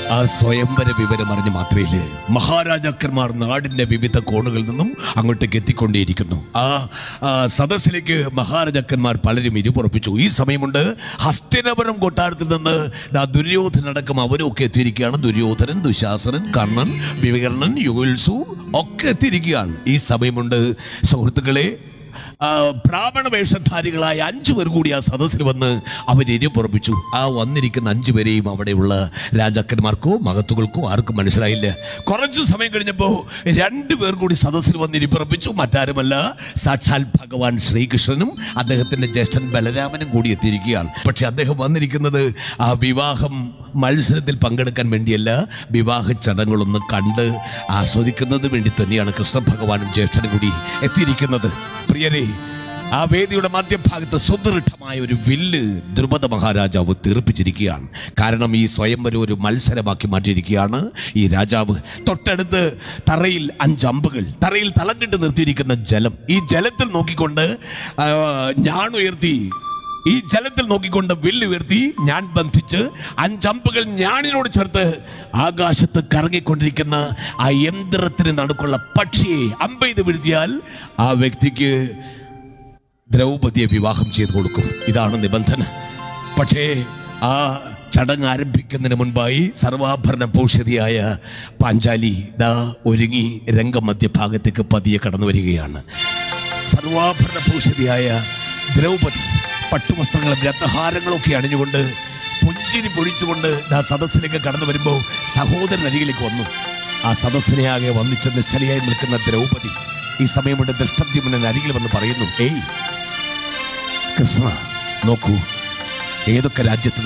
ആ സ്വയംവര വിവരം അറിഞ്ഞ് മാത്രയില് മഹാരാജാക്കന്മാർ നാടിന്റെ വിവിധ കോണുകളിൽ നിന്നും അങ്ങോട്ടേക്ക് എത്തിക്കൊണ്ടേയിരിക്കുന്നു. ആ സദസ്സിലേക്ക് മഹാരാജാക്കന്മാർ പലരും ഇരുപുറപ്പിച്ചു. ഈ സമയമുണ്ട് ഹസ്തിനപുരം കൊട്ടാരത്തിൽ നിന്ന് ദുര്യോധനടക്കം അവരും ഒക്കെ എത്തിയിരിക്കുകയാണ്. ദുര്യോധനൻ, ദുശാസനൻ, കർണൻ, വികർണൻ, യുഗുത്സു ഒക്കെ എത്തിയിരിക്കുകയാണ്. ഈ സമയമുണ്ട് സുഹൃത്തുക്കളെ, ബ്രാഹ്മണ വേഷധാരികളായ 5 പേർ കൂടി ആ സദസ്സിൽ വന്ന് അവരിരുപുറപ്പിച്ചു. ആ വന്നിരിക്കുന്ന 5 പേരെയും അവിടെയുള്ള രാജാക്കന്മാർക്കോ മഹത്തുക്കൾക്കോ ആർക്കും മനസ്സിലായില്ല. കുറച്ചു സമയം കഴിഞ്ഞപ്പോൾ 2 പേർ കൂടി സദസ്സിൽ വന്നിരിപ്പുറപ്പിച്ചു. മറ്റാരുമല്ല, സാക്ഷാൽ ഭഗവാൻ ശ്രീകൃഷ്ണനും അദ്ദേഹത്തിന്റെ ജ്യേഷ്ഠൻ ബലരാമനും കൂടി എത്തിയിരിക്കുകയാണ്. പക്ഷെ അദ്ദേഹം വന്നിരിക്കുന്നത് ആ വിവാഹം മത്സരത്തിൽ പങ്കെടുക്കാൻ വേണ്ടിയല്ല, വിവാഹ ചടങ്ങുകളൊന്ന് കണ്ട് ആസ്വദിക്കുന്നതിന് വേണ്ടി തന്നെയാണ് കൃഷ്ണ ഭഗവാനും ജ്യേഷ്ഠനും കൂടി എത്തിയിരിക്കുന്നത്. പ്രിയരെ, ആ വേദിയുടെ മധ്യഭാഗത്ത് സുദൃഢമായ ഒരു വില്ല് ദ്രുപദ മഹാരാജാവ് തീർപ്പിച്ചിരിക്കുകയാണ്. കാരണം ഈ സ്വയംവരം ഒരു മത്സരമാക്കി മാറ്റിയിരിക്കുകയാണ് ഈ രാജാവ്. തൊട്ടടുത്ത് തറയിൽ 5 അമ്പുകൾ, തറയിൽ തളങ്ങിട്ട് നിർത്തിയിരിക്കുന്ന ജലം, ഈ ജലത്തിൽ നോക്കിക്കൊണ്ട് ഞാണുയർത്തി, ഈ ജലത്തിൽ നോക്കിക്കൊണ്ട് വില്ലുയർത്തി ഞാൻ ബന്ധിച്ച് 5 അമ്പുകൾ ഞാനിനോട് ചേർത്ത് ആകാശത്ത് കറങ്ങിക്കൊണ്ടിരിക്കുന്ന ആ യന്ത്രത്തിന് നടുക്കുള്ള പക്ഷിയെ അമ്പെയ്ത് വീഴ്ത്തിയാൽ ആ വ്യക്തിക്ക് ദ്രൗപദിയെ വിവാഹം ചെയ്തു കൊടുക്കും. ഇതാണ് നിബന്ധന. പക്ഷേ ആ ചടങ്ങ് ആരംഭിക്കുന്നതിന് മുൻപായി സർവാഭരണ ഭൂഷിതയായ പാഞ്ചാലി ഒരുങ്ങി രംഗമധ്യഭാഗത്തേക്ക് പതിയെ കടന്നു വരികയാണ്. സർവാഭരണ ഭൂഷിതയായ ദ്രൗപദി പട്ടുവസ്ത്രങ്ങളും രത്നഹാരങ്ങളും ഒക്കെ അണിഞ്ഞുകൊണ്ട് പുഞ്ചിരി പൊഴിച്ചുകൊണ്ട് സദസ്സിലേക്ക് കടന്നു വരുമ്പോൾ സഹോദരൻ അരികിലേക്ക് വന്നു. ആ സദസ്സിനെ ആകെ വന്നിച്ച് നിശ്ചലയായി നിൽക്കുന്ന ദ്രൗപദി ഈ സമയം കൊണ്ട് ദൃഷ്ടദ്യുമ്നൻ അരികിൽ വന്ന് പറയുന്നു, ഏയ് കൃഷ്ണ, നോക്കൂ, ഏതൊക്കെ രാജ്യത്തെ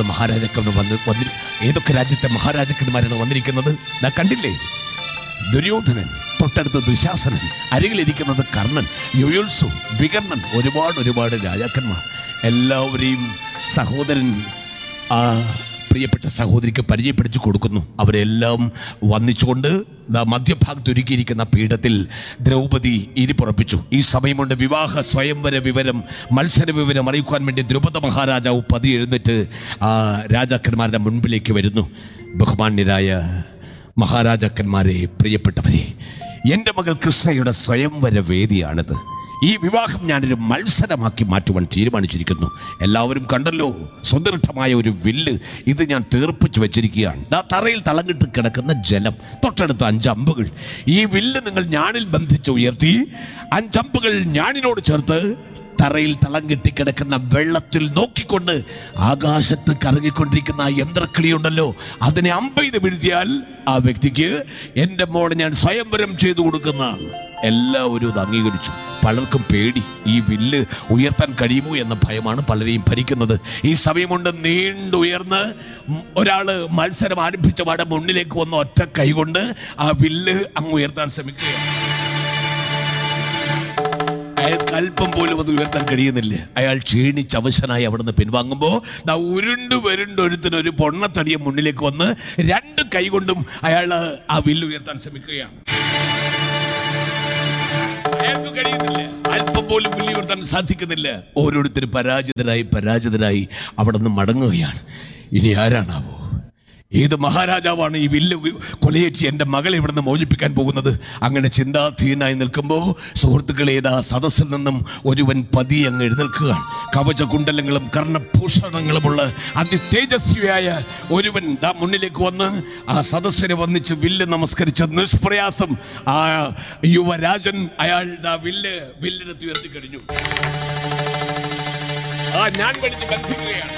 മഹാരാജാക്കന്മാരാണ് വന്നിരിക്കുന്നത്. കണ്ടില്ലേ? ദുര്യോധനൻ, തൊട്ടടുത്ത് ദുശാസനൻ, അരികിലിരിക്കുന്നത് കർണൻ, യുയുത്സു, വികർണൻ, ഒരുപാട് രാജാക്കന്മാർ. എല്ലാവരെയും സഹോദരൻ ആ പ്രിയപ്പെട്ട സഹോദരിക്ക് പരിചയപ്പെടുത്തി കൊടുക്കുന്നു. അവരെല്ലാം വന്നിച്ചുകൊണ്ട് മധ്യഭാഗത്ത് ഒരുക്കിയിരിക്കുന്ന പീഠത്തിൽ ദ്രൗപദി ഇരിപ്പുറപ്പിച്ചു. ഈ സമയം കൊണ്ട് വിവാഹ സ്വയംവര വിവരം, മത്സര വിവരം അറിയിക്കാൻ വേണ്ടി ദ്രുപദ മഹാരാജാവ് പതി എഴുന്നേറ്റ് ആ രാജാക്കന്മാരുടെ മുൻപിലേക്ക് വരുന്നു. ബഹുമാന്യരായ മഹാരാജാക്കന്മാരെ, പ്രിയപ്പെട്ടവരെ, എൻ്റെ മകൾ കൃഷ്ണയുടെ സ്വയംവര വേദിയാണിത്. ഈ വിവാഹം ഞാനൊരു മത്സരമാക്കി മാറ്റുവാൻ തീരുമാനിച്ചിരിക്കുന്നു. എല്ലാവരും കണ്ടല്ലോ, സുദൃഢമായ ഒരു വില്ല് ഇത് ഞാൻ തീർപ്പിച്ചു വെച്ചിരിക്കുകയാണ്. തറയിൽ തളങ്ങിട്ട് കിടക്കുന്ന ജലം, തൊട്ടടുത്ത 5 അമ്പുകൾ. ഈ വില്ല് നിങ്ങൾ ഞാണിൽ ബന്ധിച്ച് ഉയർത്തി 5 അമ്പുകൾ ഞാണിനോട് ചേർത്ത് തറയിൽ തളങ്ങിട്ടി കിടക്കുന്ന വെള്ളത്തിൽ നോക്കിക്കൊണ്ട് ആകാശത്ത് കറങ്ങിക്കൊണ്ടിരിക്കുന്ന ആ യന്ത്രക്കിളിയുണ്ടല്ലോ, അതിനെ അമ്പെയ്ത് വീഴ്ത്തിയാൽ ആ വ്യക്തിക്ക് എൻ്റെ മോളെ ഞാൻ സ്വയംവരം ചെയ്തു കൊടുക്കുന്നതാണ്. എല്ലാവരും അത് അംഗീകരിച്ചു. പലർക്കും പേടി, ഈ വില്ല് ഉയർത്താൻ കഴിയുമോ എന്ന ഭയമാണ് പലരെയും ഭരിക്കുന്നത്. ഈ സമയം കൊണ്ട് നീണ്ടുയർന്ന് ഒരാള് മത്സരം ആരംഭിച്ച പാടെ മുന്നിലേക്ക് വന്ന ഒറ്റ കൈകൊണ്ട് ആ വില്ല് അങ്ങ് ഉയർത്താൻ ശ്രമിക്കുകയാണ്. അയാൾക്ക് അല്പം പോലും അത് ഉയർത്താൻ കഴിയുന്നില്ല. അയാൾ ക്ഷീണിച്ചവശനായി അവിടെ നിന്ന് പിൻവാങ്ങുമ്പോൾ ഒരുത്തിനൊരു പൊണ്ണത്തടിയെ മുന്നിലേക്ക് വന്ന് 2 കൈ കൊണ്ടും അയാൾ ആ വില്ല് ഉയർത്താൻ ശ്രമിക്കുകയാണ്. അയാൾക്ക് കഴിയുന്നില്ല, അല്പം പോലും വില്ല് ഉയർത്താൻ സാധിക്കുന്നില്ല. ഓരോരുത്തരും പരാജിതരായി അവിടെ നിന്ന് മടങ്ങുകയാണ്. ഇനി ആരാണാവോ, ഏത് മഹാരാജാവാണ് ഈ വില്ല് കൊലയേറ്റി എൻ്റെ മകളെ ഇവിടുന്ന് മോചിപ്പിക്കാൻ പോകുന്നത്? അങ്ങനെ ചിന്താധീനായി നിൽക്കുമ്പോൾ സുഹൃത്തുക്കളെ, ഏതാ സദസ്സിൽ നിന്നും ഒരുവൻ പതി അങ്ങ് എഴുന്നേൽക്കുകയാണ്. കവചകുണ്ടലങ്ങളും കർണഭൂഷണങ്ങളുമുള്ള അതിതേജസ്വിയായ ഒരുവൻ മുന്നിലേക്ക് വന്ന് ആ സദസ്സിനെ വന്നിച്ച് വില്ല് നമസ്കരിച്ച നിഷ്പ്രയാസം ആ യുവരാജൻ അയാളുടെ വില്ലിനെ ഉയർത്തി കഴിഞ്ഞു. ഞാൻ പഠിച്ച് ബന്ധിക്കുകയാണ്.